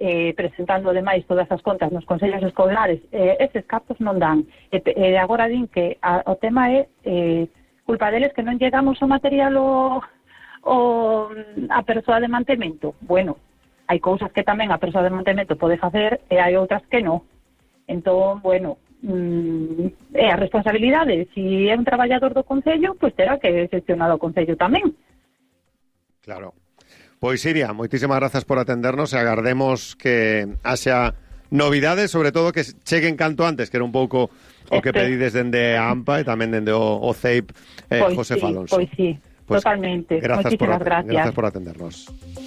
presentando ademais todas as contas nos consellos escolares, eses cartos non dan. Agora din que o tema é culpa deles que non llegamos ao material a persoa de mantemento. Bueno, hai cousas que tamén a persoa de mantemento pode facer e hai outras que non. Entón, bueno, é a responsabilidade. Se é un traballador do Concello, pois terá que gestionar o Concello tamén. Claro. Pois Iria, moitísimas grazas por atendernos e agardemos que haxa novidades, sobre todo que cheguen canto antes, que era un pouco o que pedides dende a AMPA e tamén dende o CEIP, Josefa Alonso. Pois sí, totalmente. Moitísimas gracias. Gracias por atendernos.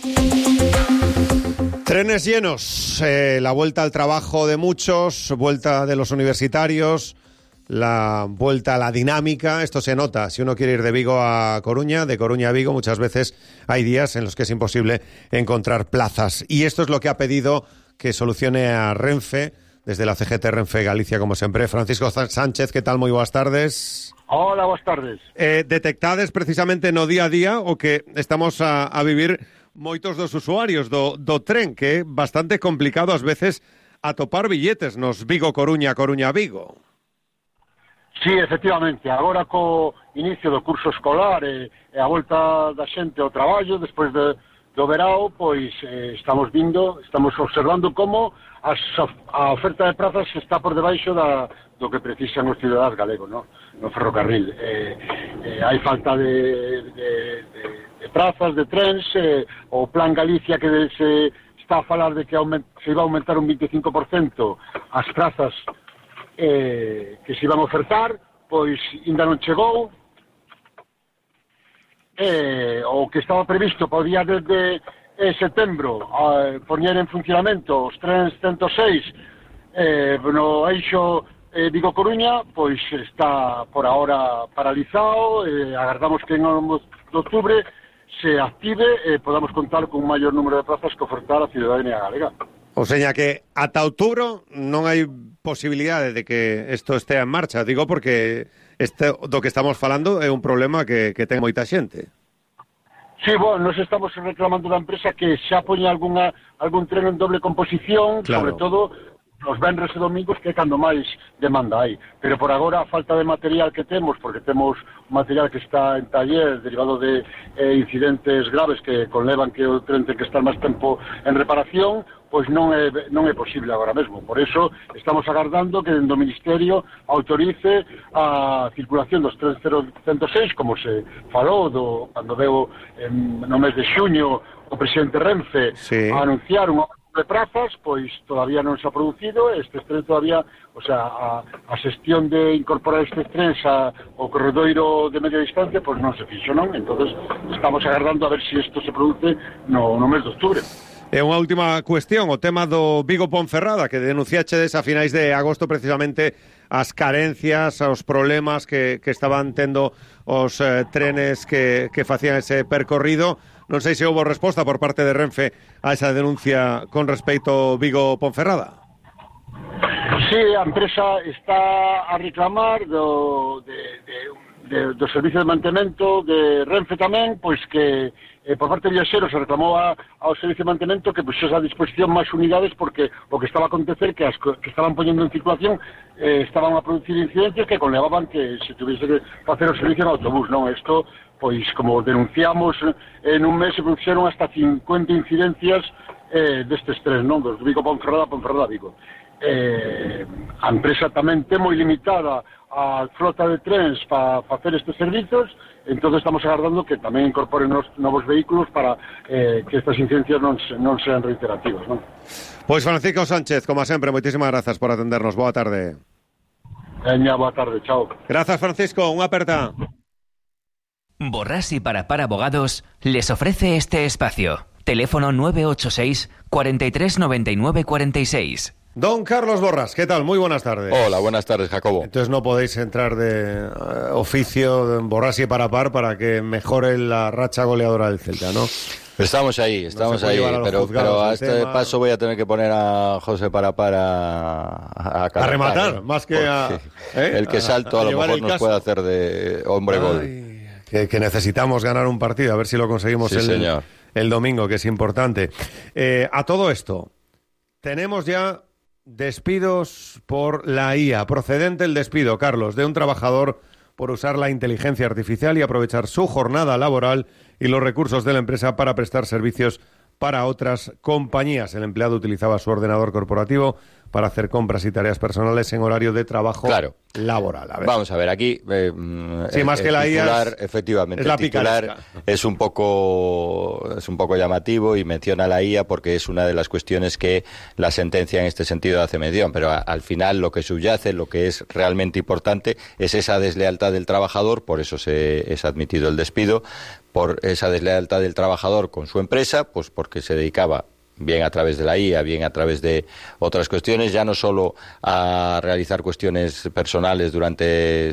Trenes llenos, la vuelta al trabajo de muchos, vuelta de los universitarios, la vuelta a la dinámica. Esto se nota si uno quiere ir de Vigo a Coruña, de Coruña a Vigo. Muchas veces hay días en los que es imposible encontrar plazas. Y esto es lo que ha pedido que solucione a Renfe, desde la CGT Renfe Galicia, como siempre. Francisco Sánchez, ¿qué tal? Muy buenas tardes. Hola, buenas tardes. Detectades precisamente no día a día o que estamos a vivir moitos dos usuarios do tren, que é bastante complicado ás veces atopar billetes nos Vigo-Coruña, Coruña-Vigo. Sí, efectivamente, agora co inicio do curso escolar e a volta da xente ao traballo despois do verao, pois estamos observando como a oferta de prazas está por debaixo do que precisan os cidadáns galegos, no ferrocarril. Hai falta de prazas, de trens, o Plan Galicia que se está a falar de que se iba a aumentar un 25% as prazas que se iban a ofertar, pois ainda non chegou. O que estaba previsto para o día de setembro poñer en funcionamento os trens 106 no eixo Vigo-Coruña, pois está por ahora paralizado. Agardamos que en outubro se active e podamos contar con un maior número de plazas que ofertar a cidadanía galega. O seña que ata outubro non hai posibilidade de que isto estea en marcha. Digo porque do que estamos falando é un problema que ten moita xente. Sí, bueno, nos estamos reclamando da empresa que xa poña algún tren en doble composición, claro. Sobre todo os venres e domingos, que é cando máis demanda hai. Pero por agora a falta de material que temos, porque temos material que está en taller derivado de incidentes graves que conlevan que o tren ten que estar máis tempo en reparación, pois non é posible agora mesmo. Por eso estamos agardando que do Ministerio autorice a circulación dos trens 106, como se falou cando veo no mes de xuño o presidente Renfe a anunciar un de prazas, pois todavía non se ha producido. Estes trens todavía, o sea, a xestión de incorporar estes trens ao corredoiro de media distancia, pois non se fixo, non? Entonces estamos agardando a ver se isto se produce no mes de outubro. E unha última cuestión, o tema do Vigo-Ponferrada, que denunciachedes a finais de agosto precisamente as carencias, os problemas que estaban tendo os trenes que facían ese percorrido. Non sei se houve resposta por parte de Renfe a esa denuncia con respecto Vigo-Ponferrada. Sí, a empresa está a reclamar do servicio de mantemento de Renfe tamén, pois que por parte de viaxeros se reclamou ao servicio de mantemento que puxese a disposición máis unidades, porque o que estaba a acontecer que estaban poñendo en circulación estaban a producir incidencias que conlevaban que se tuviese que facer o servicio en autobús, non? Isto, pois, como denunciamos, en un mes se produxeron hasta 50 incidencias destes tres, non? Dos Vigo-Ponferrada, Ponferrada-Vigo. A empresa tamén ten moi limitada a flota de trens para facer estes servizos, entón estamos agardando que tamén incorporen novos vehículos para que estas incidencias non sean reiterativas, non? Pois Francisco Sánchez, como sempre, moitísimas grazas por atendernos. Boa tarde. Veña, boa tarde, chao. Grazas, Francisco, unha aperta. Borrás y Parapar Abogados les ofrece este espacio. Teléfono 986 43 99 46. Don Carlos Borrás, ¿qué tal? Muy buenas tardes. Hola, buenas tardes, Jacobo. Entonces no podéis entrar de oficio de Borrás y Parapar para que mejore la racha goleadora del Celta, ¿no? Estamos ahí, pero a este paso voy a tener que poner a José Parapar a rematar, más que el que salto a lo mejor nos puede hacer de hombre gol. Que necesitamos ganar un partido, a ver si lo conseguimos el domingo, que es importante. A todo esto, Tenemos ya despidos por la IA. Procedente el despido, Carlos, de un trabajador por usar la inteligencia artificial y aprovechar su jornada laboral y los recursos de la empresa para prestar servicios para otras compañías. El empleado utilizaba su ordenador corporativo para hacer compras y tareas personales en horario de trabajo laboral. Vamos a ver, aquí más que la IA efectivamente, el titular es un poco llamativo y menciona la IA porque es una de las cuestiones que la sentencia en este sentido hace mención, pero al final lo que subyace, lo que es realmente importante es esa deslealtad del trabajador, por eso es admitido el despido, por esa deslealtad del trabajador con su empresa, pues porque se dedicaba bien a través de la IA, bien a través de otras cuestiones, ya no solo a realizar cuestiones personales durante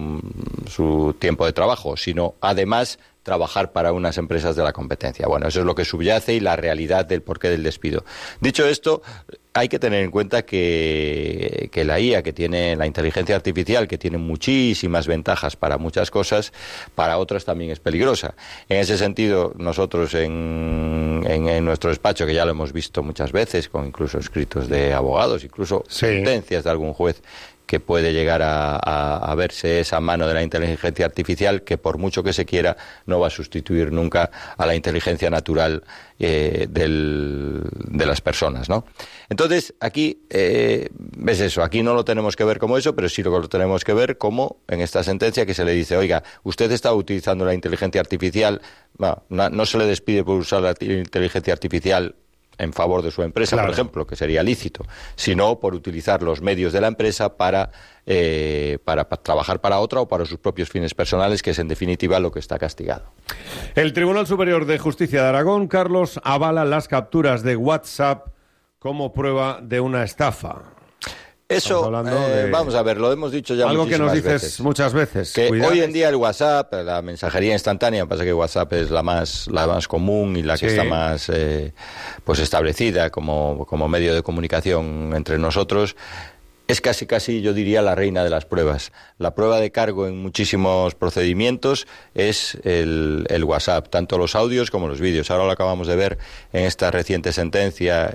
su tiempo de trabajo, sino además trabajar para unas empresas de la competencia. Bueno, eso es lo que subyace y la realidad del porqué del despido. Dicho esto, hay que tener en cuenta que la IA, que tiene la inteligencia artificial, que tiene muchísimas ventajas para muchas cosas, para otras también es peligrosa. En ese sentido, nosotros en nuestro despacho, que ya lo hemos visto muchas veces, con incluso escritos de abogados, incluso sentencias de algún juez, que puede llegar a verse esa mano de la inteligencia artificial que por mucho que se quiera no va a sustituir nunca a la inteligencia natural de las personas, ¿no? Entonces, aquí ves eso, aquí no lo tenemos que ver como eso, pero sí lo tenemos que ver como en esta sentencia que se le dice, oiga, usted está utilizando la inteligencia artificial, no se le despide por usar la inteligencia artificial en favor de su empresa, por ejemplo, que sería lícito, sino por utilizar los medios de la empresa para trabajar para otra o para sus propios fines personales, que es en definitiva lo que está castigado. El Tribunal Superior de Justicia de Aragón, Carlos, avala las capturas de WhatsApp como prueba de una estafa. Eso, vamos a ver, lo hemos dicho ya algo muchísimas que nos dices veces. Muchas veces. Que hoy en día el WhatsApp, la mensajería instantánea, pasa que WhatsApp es la más común y la que está más pues establecida como medio de comunicación entre nosotros. Es casi, yo diría, la reina de las pruebas. La prueba de cargo en muchísimos procedimientos es el WhatsApp, tanto los audios como los vídeos. Ahora lo acabamos de ver en esta reciente sentencia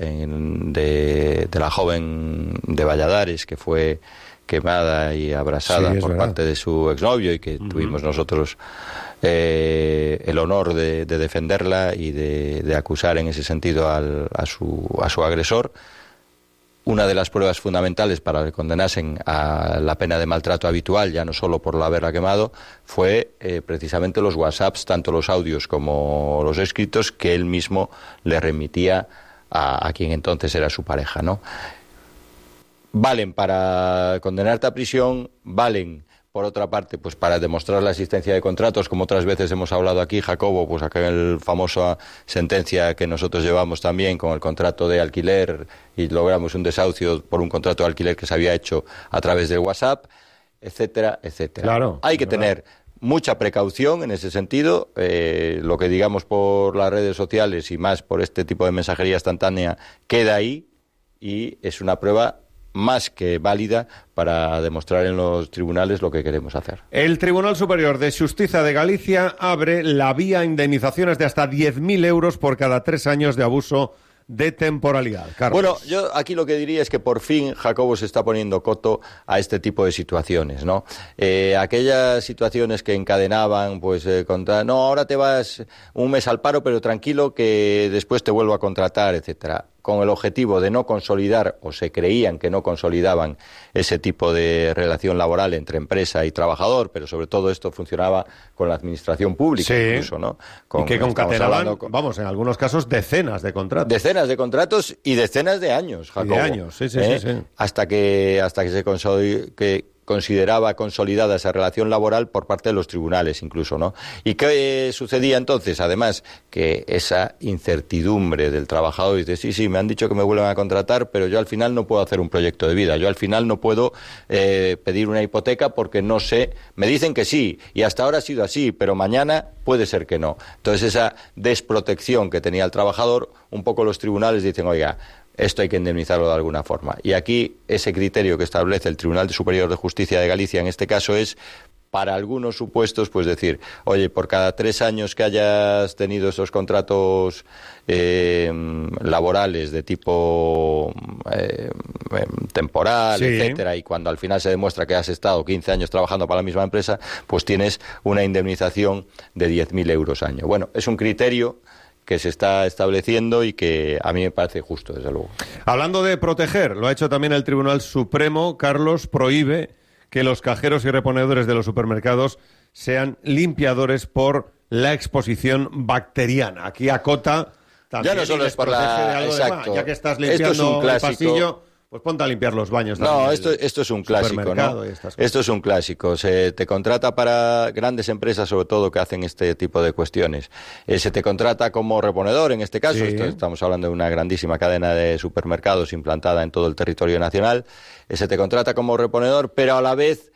de la joven de Valladares, que fue quemada y abrasada por parte de su exnovio y que tuvimos nosotros el honor de defenderla y de acusar en ese sentido a su agresor. Una de las pruebas fundamentales para que condenasen a la pena de maltrato habitual, ya no solo por haberla quemado, fue precisamente los WhatsApps, tanto los audios como los escritos, que él mismo le remitía a quien entonces era su pareja, ¿no? Valen para condenarte a prisión, valen por otra parte, pues para demostrar la existencia de contratos, como otras veces hemos hablado aquí, Jacobo, pues aquella famosa sentencia que nosotros llevamos también con el contrato de alquiler y logramos un desahucio por un contrato de alquiler que se había hecho a través del WhatsApp, etcétera, etcétera. Claro, hay que tener mucha precaución en ese sentido. Lo que digamos por las redes sociales y más por este tipo de mensajería instantánea queda ahí y es una prueba más que válida para demostrar en los tribunales lo que queremos hacer. El Tribunal Superior de Xustiza de Galicia abre la vía a indemnizaciones de hasta 10.000 euros por cada 3 años de abuso de temporalidad. Carlos. Bueno, yo aquí lo que diría es que por fin Jacobo se está poniendo coto a este tipo de situaciones, ¿no? Aquellas situaciones que encadenaban, pues, no, ahora te vas un mes al paro, pero tranquilo que después te vuelvo a contratar, etcétera, con el objetivo de no consolidar, o se creían que no consolidaban ese tipo de relación laboral entre empresa y trabajador, pero sobre todo esto funcionaba con la administración pública, incluso, ¿no? Y que concatenaban, en algunos casos, decenas de contratos. Decenas de contratos y decenas de años, Jacobo. De años, sí. Hasta que se consideraba consolidada esa relación laboral por parte de los tribunales incluso, ¿no? ¿Y qué sucedía entonces? Además, que esa incertidumbre del trabajador, dice, sí, me han dicho que me vuelvan a contratar, pero yo al final no puedo hacer un proyecto de vida, yo al final no puedo pedir una hipoteca porque no sé, me dicen que sí, y hasta ahora ha sido así, pero mañana puede ser que no. Entonces esa desprotección que tenía el trabajador, un poco los tribunales dicen, oiga, esto hay que indemnizarlo de alguna forma. Y aquí ese criterio que establece el Tribunal Superior de Justicia de Galicia en este caso es para algunos supuestos, pues decir, oye, por cada 3 años que hayas tenido esos contratos laborales de tipo temporal, etcétera, y cuando al final se demuestra que has estado 15 años trabajando para la misma empresa, pues tienes una indemnización de 10.000 euros año. Bueno, es un criterio que se está estableciendo y que a mí me parece justo, desde luego. Hablando de proteger, lo ha hecho también el Tribunal Supremo, Carlos, prohíbe que los cajeros y reponedores de los supermercados sean limpiadores por la exposición bacteriana. Aquí acota también. Ya no solo es por la... Exacto. Ya que estás limpiando el pasillo, pues ponte a limpiar los baños. No, esto es un clásico, ¿no? Esto es un clásico. Se te contrata para grandes empresas, sobre todo, que hacen este tipo de cuestiones. Se te contrata como reponedor, en este caso. Estamos hablando de una grandísima cadena de supermercados implantada en todo el territorio nacional. Se te contrata como reponedor, pero a la vez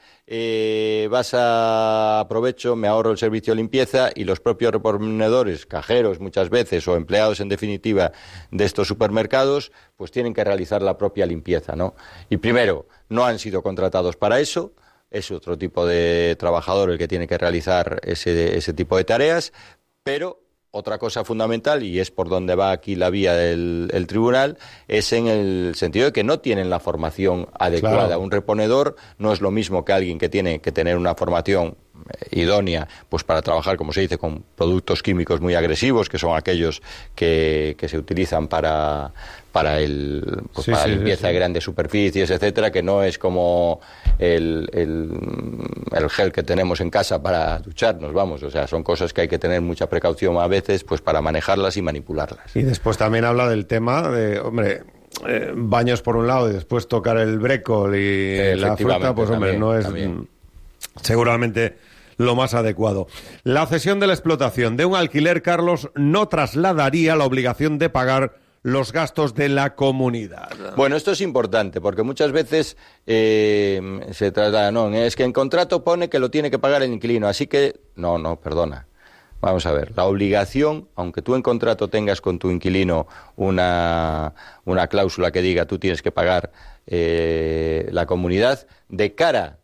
aprovecho, me ahorro el servicio de limpieza, y los propios reponedores, cajeros muchas veces, o empleados en definitiva de estos supermercados, pues tienen que realizar la propia limpieza, ¿no? Y primero, no han sido contratados para eso, es otro tipo de trabajador el que tiene que realizar ese tipo de tareas, pero otra cosa fundamental, y es por donde va aquí la vía del tribunal, es en el sentido de que no tienen la formación adecuada. Claro. Un reponedor no es lo mismo que alguien que tiene que tener una formación idónea, pues para trabajar, como se dice, con productos químicos muy agresivos, que son aquellos que se utilizan para limpieza de grandes superficies, etcétera, que no es como el gel que tenemos en casa para ducharnos, vamos, o sea, son cosas que hay que tener mucha precaución a veces, pues para manejarlas y manipularlas. Y después también habla del tema de, hombre, baños por un lado y después tocar el brécol y la fruta, pues hombre, no es seguramente lo más adecuado. La cesión de la explotación de un alquiler, Carlos, no trasladaría la obligación de pagar los gastos de la comunidad. Bueno, esto es importante, porque muchas veces se trata, no, es que en contrato pone que lo tiene que pagar el inquilino, así que, no, perdona. Vamos a ver, la obligación, aunque tú en contrato tengas con tu inquilino una cláusula que diga tú tienes que pagar la comunidad, de cara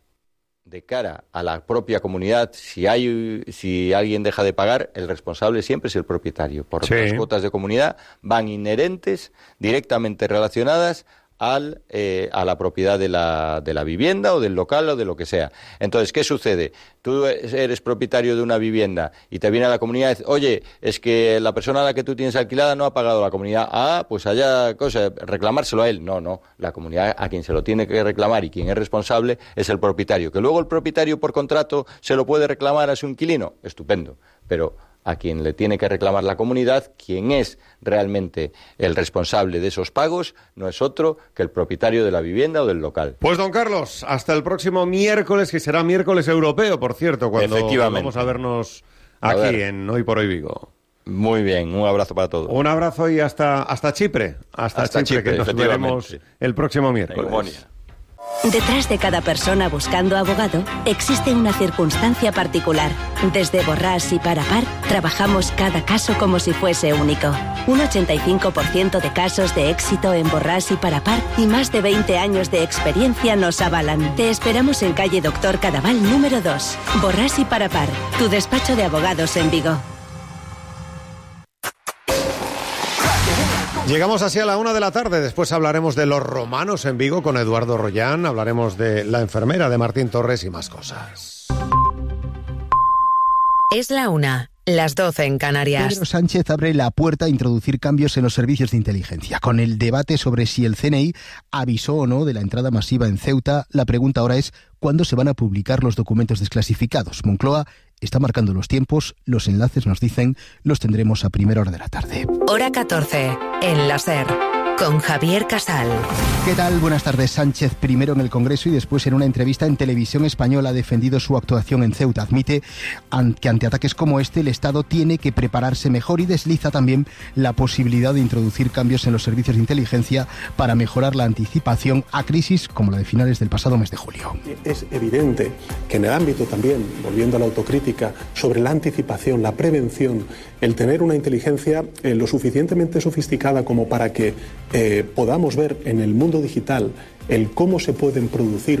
a la propia comunidad, si alguien deja de pagar, el responsable siempre es el propietario. Porque las cuotas de comunidad van inherentes, directamente relacionadas a la propiedad de la vivienda o del local o de lo que sea. Entonces, ¿qué sucede? Tú eres propietario de una vivienda y te viene a la comunidad y dice, oye, es que la persona a la que tú tienes alquilada no ha pagado la comunidad. Ah, pues allá, reclamárselo a él. No, la comunidad a quien se lo tiene que reclamar y quien es responsable es el propietario. Que luego el propietario por contrato se lo puede reclamar a su inquilino, estupendo, pero a quien le tiene que reclamar la comunidad, quien es realmente el responsable de esos pagos, no es otro que el propietario de la vivienda o del local. Pues don Carlos, hasta el próximo miércoles, que será miércoles europeo, por cierto, cuando vamos a vernos aquí en Hoy por Hoy Vigo. Muy bien, un abrazo para todos. Un abrazo y hasta Chipre, hasta Chipre, que nos veremos el próximo miércoles. Detrás de cada persona buscando abogado existe una circunstancia particular. Desde Borràs y Parapar trabajamos cada caso como si fuese único. Un 85% de casos de éxito en Borràs y Parapar y más de 20 años de experiencia nos avalan. Te esperamos en calle Doctor Cadaval número 2. Borràs y Parapar, tu despacho de abogados en Vigo. Llegamos así a la 1 de la tarde, después hablaremos de los romanos en Vigo con Eduardo Rollán, hablaremos de la enfermera de Martín Torres y más cosas. Es la 1, las 12 en Canarias. Pedro Sánchez abre la puerta a introducir cambios en los servicios de inteligencia. Con el debate sobre si el CNI avisó o no de la entrada masiva en Ceuta, la pregunta ahora es ¿cuándo se van a publicar los documentos desclasificados? Moncloa está marcando los tiempos, los enlaces nos dicen, los tendremos a primera hora de la tarde. Hora 14, en la SER, con Javier Casal. ¿Qué tal? Buenas tardes. Sánchez, primero en el Congreso y después en una entrevista en Televisión Española, ha defendido su actuación en Ceuta. Admite que ante ataques como este el Estado tiene que prepararse mejor y desliza también la posibilidad de introducir cambios en los servicios de inteligencia para mejorar la anticipación a crisis como la de finales del pasado mes de julio. Es evidente que en el ámbito también, volviendo a la autocrítica, sobre la anticipación, la prevención, el tener una inteligencia lo suficientemente sofisticada como para que podamos ver en el mundo digital el cómo se pueden producir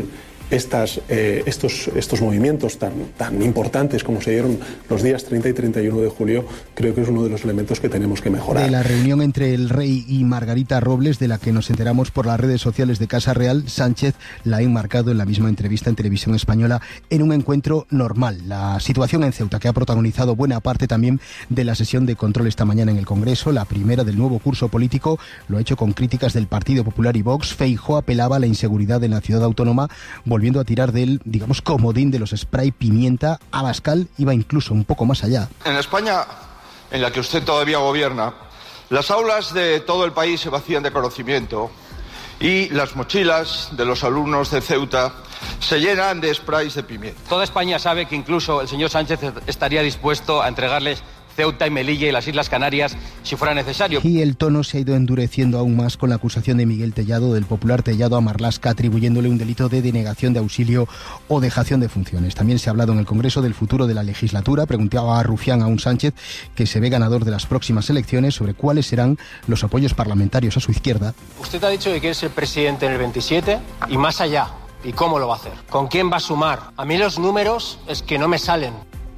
estos movimientos tan importantes como se dieron los días 30 y 31 de julio, creo que es uno de los elementos que tenemos que mejorar. De la reunión entre el rey y Margarita Robles, de la que nos enteramos por las redes sociales de Casa Real, Sánchez la ha enmarcado en la misma entrevista en Televisión Española en un encuentro normal. La situación en Ceuta, que ha protagonizado buena parte también de la sesión de control esta mañana en el Congreso, la primera del nuevo curso político, lo ha hecho con críticas del Partido Popular y Vox. Feijóo apelaba a la inseguridad en la ciudad autónoma, volviendo a tirar del, digamos, comodín de los spray pimienta. Abascal iba incluso un poco más allá. En España, en la que usted todavía gobierna, las aulas de todo el país se vacían de conocimiento y las mochilas de los alumnos de Ceuta se llenan de sprays de pimienta. Toda España sabe que incluso el señor Sánchez estaría dispuesto a entregarles Ceuta y Melilla y las Islas Canarias si fuera necesario. Y el tono se ha ido endureciendo aún más con la acusación de Miguel Tellado, del popular Tellado, a Marlaska, atribuyéndole un delito de denegación de auxilio o dejación de funciones. También se ha hablado en el Congreso del futuro de la legislatura. Preguntaba a Rufián a un Sánchez que se ve ganador de las próximas elecciones sobre cuáles serán los apoyos parlamentarios a su izquierda. Usted ha dicho que quiere ser presidente en el 27 y más allá. ¿Y cómo lo va a hacer? ¿Con quién va a sumar? A mí los números es que no me salen.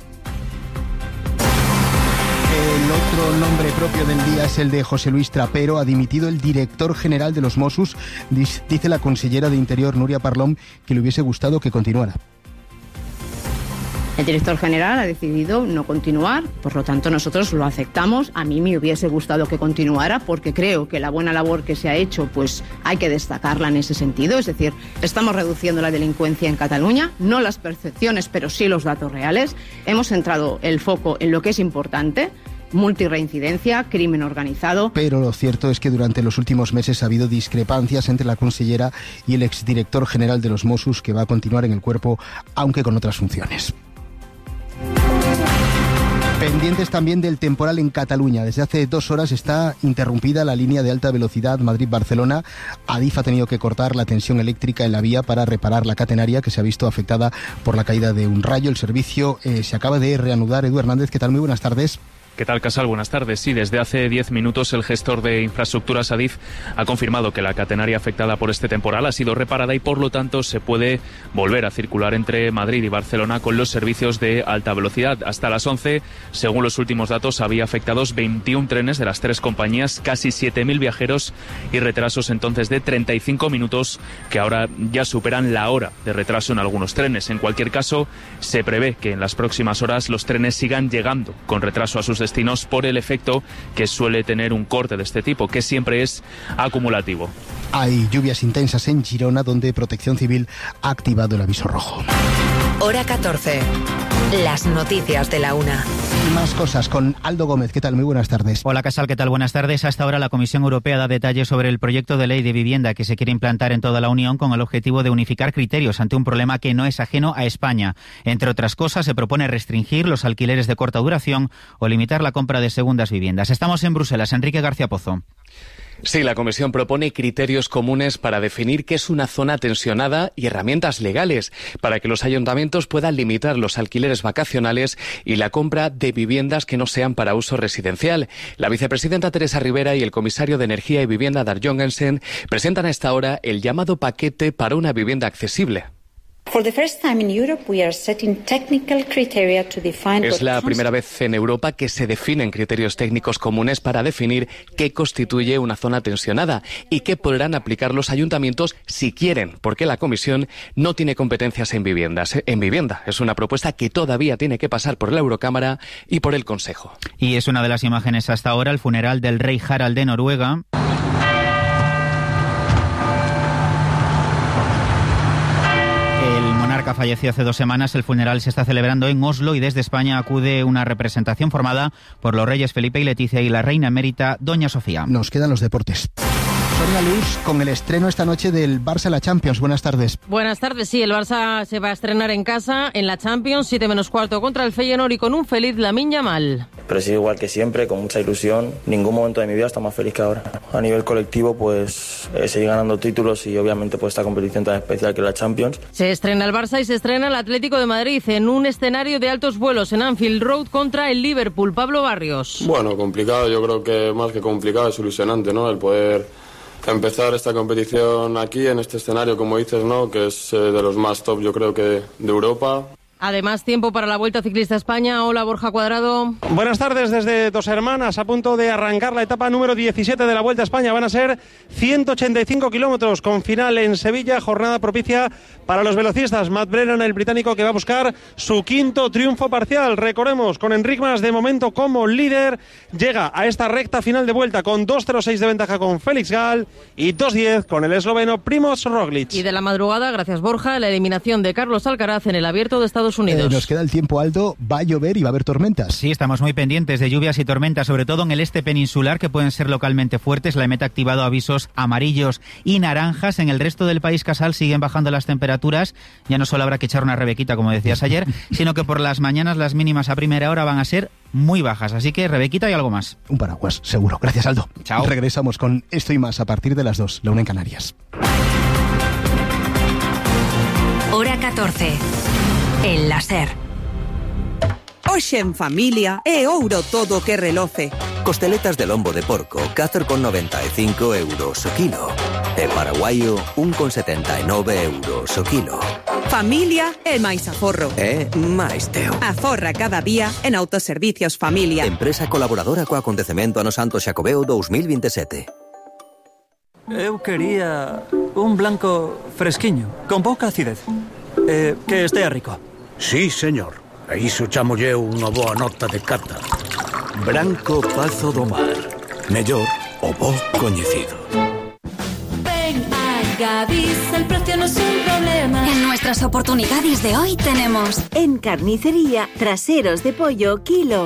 El otro nombre propio del día es el de José Luis Trapero. Ha dimitido el director general de los Mossos. Dice la consellera de Interior, Núria Parlon, que le hubiese gustado que continuara. El director general ha decidido no continuar, por lo tanto nosotros lo aceptamos. A mí me hubiese gustado que continuara porque creo que la buena labor que se ha hecho pues hay que destacarla en ese sentido. Es decir, estamos reduciendo la delincuencia en Cataluña, no las percepciones pero sí los datos reales. Hemos centrado el foco en lo que es importante: multirreincidencia, crimen organizado. Pero lo cierto es que durante los últimos meses ha habido discrepancias entre la consellera y el exdirector general de los Mossos, que va a continuar en el cuerpo, aunque con otras funciones. Pendientes también del temporal en Cataluña. Desde hace 2 horas está interrumpida la línea de alta velocidad Madrid-Barcelona. Adif ha tenido que cortar la tensión eléctrica en la vía para reparar la catenaria, que se ha visto afectada por la caída de un rayo. El servicio se acaba de reanudar. Edu Hernández, ¿qué tal? Muy buenas tardes. ¿Qué tal, Casal? Buenas tardes. Sí, desde hace 10 minutos el gestor de infraestructuras Adif ha confirmado que la catenaria afectada por este temporal ha sido reparada y por lo tanto se puede volver a circular entre Madrid y Barcelona con los servicios de alta velocidad. Hasta las 11, según los últimos datos, había afectados 21 trenes de las 3 compañías, casi 7.000 viajeros y retrasos entonces de 35 minutos que ahora ya superan la hora de retraso en algunos trenes. En cualquier caso, se prevé que en las próximas horas los trenes sigan llegando con retraso a sus destinos por el efecto que suele tener un corte de este tipo, que siempre es acumulativo. Hay lluvias intensas en Girona, donde Protección Civil ha activado el aviso rojo. Hora 14. Las noticias de la una. Y más cosas con Aldo Gómez. ¿Qué tal? Muy buenas tardes. Hola, Casal. ¿Qué tal? Buenas tardes. Hasta ahora la Comisión Europea da detalles sobre el proyecto de ley de vivienda que se quiere implantar en toda la Unión con el objetivo de unificar criterios ante un problema que no es ajeno a España. Entre otras cosas, se propone restringir los alquileres de corta duración o limitar la compra de segundas viviendas. Estamos en Bruselas. Enrique García Pozo. Sí, la Comisión propone criterios comunes para definir qué es una zona tensionada y herramientas legales para que los ayuntamientos puedan limitar los alquileres vacacionales y la compra de viviendas que no sean para uso residencial. La vicepresidenta Teresa Rivera y el comisario de Energía y Vivienda Dar Jorgensen presentan a esta hora el llamado paquete para una vivienda accesible. Es la primera vez en Europa que se definen criterios técnicos comunes para definir qué constituye una zona tensionada y qué podrán aplicar los ayuntamientos si quieren, porque la Comisión no tiene competencias en vivienda. Es una propuesta que todavía tiene que pasar por la Eurocámara y por el Consejo. Y es una de las imágenes hasta ahora, el funeral del rey Harald de Noruega. Falleció hace 2 semanas. El funeral se está celebrando en Oslo y desde España acude una representación formada por los reyes Felipe y Leticia y la reina emérita Doña Sofía. Nos quedan los deportes. Sonia Luz, con el estreno esta noche del Barça en la Champions. Buenas tardes. Buenas tardes, sí, el Barça se va a estrenar en casa en la Champions, 7 menos cuarto contra el Feyenoord y con un feliz Lamine Yamal. Pero sí, igual que siempre, con mucha ilusión. Ningún momento de mi vida está más feliz que ahora. A nivel colectivo, pues seguir ganando títulos y obviamente pues esta competición tan especial que es la Champions. Se estrena el Barça y se estrena el Atlético de Madrid en un escenario de altos vuelos en Anfield Road contra el Liverpool. Pablo Barrios. Bueno, complicado, yo creo que más que complicado es ilusionante, ¿no? El poder empezar esta competición aquí, en este escenario, como dices, ¿no? Que es de los más top, yo creo que de Europa. Además, tiempo para la Vuelta Ciclista España. Hola, Borja Cuadrado. Buenas tardes desde Dos Hermanas, a punto de arrancar la etapa número 17 de la Vuelta a España. Van a ser 185 kilómetros con final en Sevilla, jornada propicia para los velocistas. Matt Brennan, el británico, que va a buscar su quinto triunfo parcial. Recordemos, con Enric Mas de momento como líder, llega a esta recta final de vuelta con 2.06 de ventaja con Félix Gall y 2.10 con el esloveno Primož Roglič. Y de la madrugada, gracias Borja, la eliminación de Carlos Alcaraz en el Abierto de Estados Unidos. Nos queda el tiempo, Aldo. Va a llover y va a haber tormentas. Sí, estamos muy pendientes de lluvias y tormentas, sobre todo en el este peninsular, que pueden ser localmente fuertes. La EMET ha activado avisos amarillos y naranjas. En el resto del país, Casal, siguen bajando las temperaturas. Ya no solo habrá que echar una rebequita, como decías ayer, sino que por las mañanas las mínimas a primera hora van a ser muy bajas. Así que rebequita y algo más. Un paraguas, seguro. Gracias, Aldo. Chao. Regresamos con esto y más a partir de las 2, la 1 en Canarias. Hora 14. En la SER. Hoxe en familia é ouro todo que reloce. Costeletas de lombo de porco, 4,95 euros o kilo. E paraguaio, 1,79 euros o kilo. Familia é máis aforro. É máis teo. Aforra cada día en Autoservicios Familia. Empresa colaboradora co acontecemento ano Santo Xacobeo 2027. Eu quería un blanco fresquiño, con pouca acidez. Que estea rico. Sí, señor. A iso chamolle unha boa nota de cata. Branco Pazo do Mar. Mellor o bo coñecido. Ven a Gadis, el precio no es un problema. En nuestras oportunidades de hoy tenemos... En carnicería, traseros de pollo, kilo,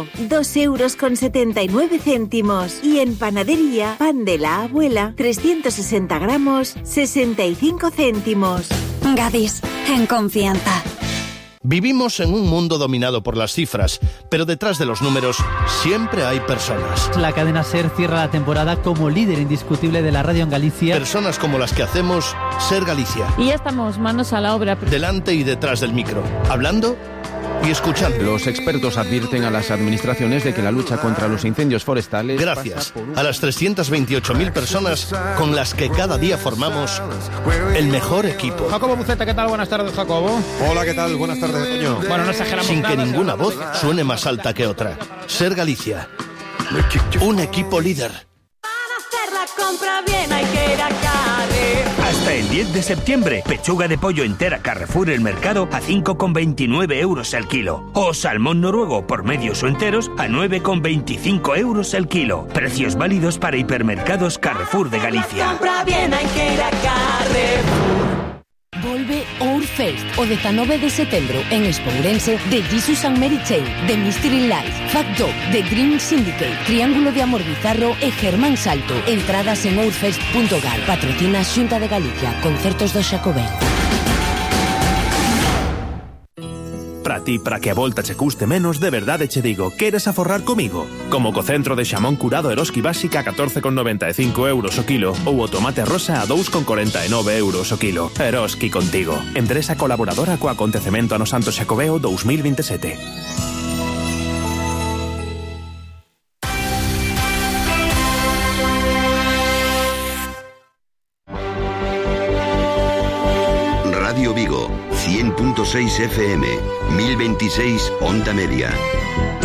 2,79 euros. Y en panadería, pan de la abuela, 360 gramos, 65 céntimos. Gadis, en confianza. Vivimos en un mundo dominado por las cifras, pero detrás de los números siempre hay personas. La cadena SER cierra la temporada como líder indiscutible de la radio en Galicia. Personas como las que hacemos SER Galicia. Y ya estamos manos a la obra. Delante y detrás del micro, hablando y escuchando. Los expertos advierten a las administraciones de que la lucha contra los incendios forestales... Gracias a las 328.000 personas con las que cada día formamos el mejor equipo. Jacobo Buceta, ¿qué tal? Buenas tardes, Jacobo. Hola, ¿qué tal? Buenas tardes, Toño. Bueno, no exageramos Sin nada, que ninguna voz suene más alta que otra. SER Galicia. Un equipo líder. Para hacer la compra bien hay que ir a Carrefour. Hasta el 10 de septiembre, pechuga de pollo entera Carrefour El Mercado a 5,29 euros el kilo. O salmón noruego por medios o enteros a 9,25 euros el kilo. Precios válidos para hipermercados Carrefour de Galicia. Compra bien hai que ir a Carrefour. Volve Outfest o 19 de setembro en Espourense de Jesus and Mary Chain, The Mystery Life, Fat Dog, The Green Syndicate, Triángulo de Amor Bizarro e Germán Salto. Entradas en outfest.gal. Patrocina Xunta de Galicia. Concertos do Xacobeo. Para ti, para que a volta che custe menos, de verdade che digo, queres aforrar comigo? Como co centro de xamón curado Eroski básica a 14,95 euros o kilo ou o tomate rosa a 2,49 euros o kilo. Eroski contigo. Empresa colaboradora co acontecemento ano Santo Xacobeo 2027. Radio Vigo, 100.6 FM, 1026 Onda Media.